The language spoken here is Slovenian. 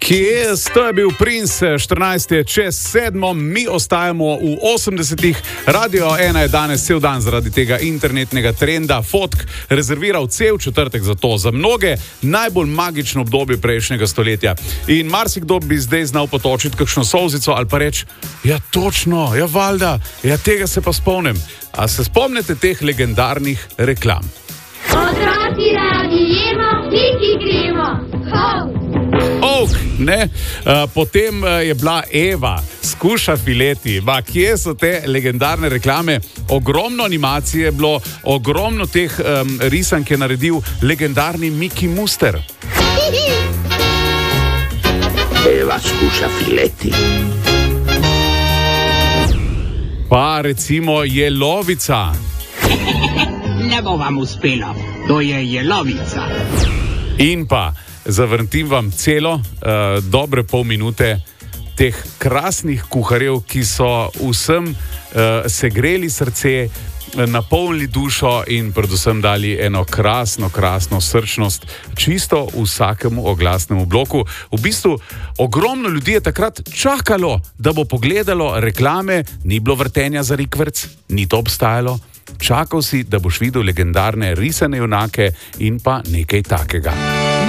Kies, to je bil Prince, 14. čez 7. Mi ostajamo v 80-ih. Radio 1 je danes cel dan zaradi tega internetnega trenda fotk rezerviral cel četrtek za to. Za mnoge najbolj magično obdobje prejšnjega stoletja. In marsikdo bi zdaj znal potočiti kakšno solzico ali pa reči, ja točno, ja valjda, ja tega se pa spomnim. A se spomnite teh legendarnih reklam? Otroci radi jemo, piki gremo, hov! Ne? Potem je bila Eva, skuša fileti. Kje so te legendarne reklame? Ogromno animacije je bilo, ogromno teh risank je naredil legendarni Miki Muster. Eva skuša fileti. Pa recimo Jelovica. Ne bo vam uspelo, to je Jelovica. In pa zavrtim vam celo dobre pol minute teh krasnih kuharjev, ki so vsem segreli srce, napolnili dušo in predvsem dali eno krasno srčnost čisto vsakemu oglasnemu bloku. V bistvu ogromno ljudi je takrat čakalo, da bo pogledalo reklame, ni bilo vrtenja za rikverc, ni to obstajalo. Čakal si, da boš videl legendarne risane junake in pa nekaj takega.